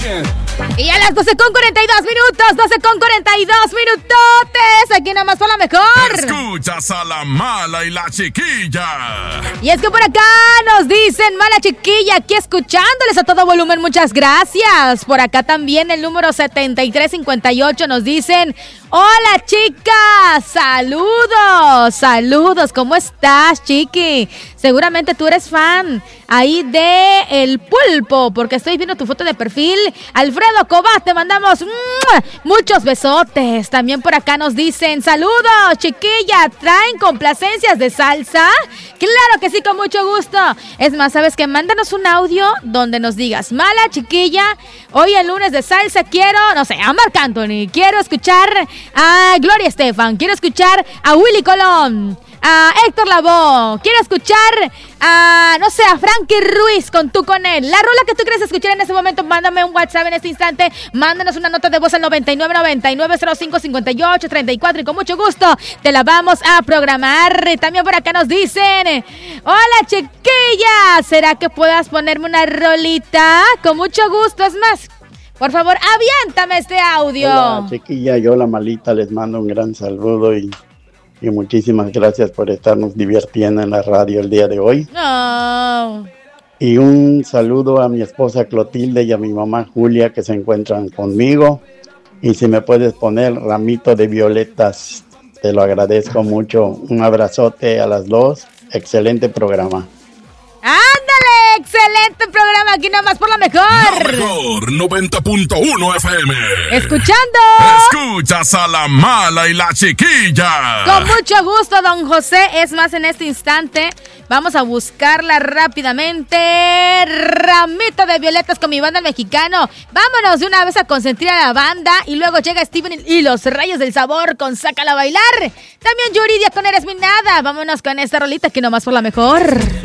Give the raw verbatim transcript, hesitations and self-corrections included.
Y a las doce con cuarenta y dos minutos, doce con cuarenta y dos minutotes, aquí nada más por la mejor. Escuchas a la mala y la chiquilla. Y es que por acá nos dicen mala chiquilla, aquí escuchándoles a todo volumen, muchas gracias. Por acá también el número setenta y tres cincuenta y ocho nos dicen, hola chicas, saludos, saludos, ¿cómo estás, chiqui? Seguramente tú eres fan ahí de El Pulpo, porque estoy viendo tu foto de perfil. Alfredo Cobás, te mandamos ¡mua! Muchos besotes. También por acá nos dicen, saludos, chiquilla, ¿traen complacencias de salsa? Claro que sí, con mucho gusto. Es más, ¿sabes qué? Mándanos un audio donde nos digas, mala chiquilla, hoy el lunes de salsa quiero, no sé, a Marc Anthony, quiero escuchar a Gloria Estefan, quiero escuchar a Willy Colón, a Héctor Lavoe, quiero escuchar a, no sé, a Frankie Ruiz con Tú Con Él. La rola que tú quieres escuchar en ese momento, mándame un WhatsApp en este instante, mándanos una nota de voz al noventa y nueve noventa y nueve cero cinco cincuenta y ocho treinta y cuatro y con mucho gusto te la vamos a programar. También por acá nos dicen, hola chiquilla, ¿será que puedas ponerme una rolita? Con mucho gusto, es más, por favor, aviéntame este audio. Hola chiquilla, yo la malita les mando un gran saludo y Y muchísimas gracias por estarnos divirtiendo en la radio el día de hoy. No. Y un saludo a mi esposa Clotilde y a mi mamá Julia que se encuentran conmigo. Y si me puedes poner ramito de violetas, te lo agradezco mucho. Un abrazote a las dos. Excelente programa. ¡Ándale! ¡Excelente programa! Aquí nada más por la mejor. La mejor noventa punto uno F M. Escuchando. Escuchas a la mala y la chiquilla. Con mucho gusto, don José. Es más, en este instante vamos a buscarla rápidamente. Ramito de violetas con mi banda El Mexicano. Vámonos de una vez a consentir a la banda. Y luego llega Steven y los Rayos del Sabor con Sácala a Bailar. También Yuridia con Eres Mi Nada. Vámonos con esta rolita que nomás por la mejor.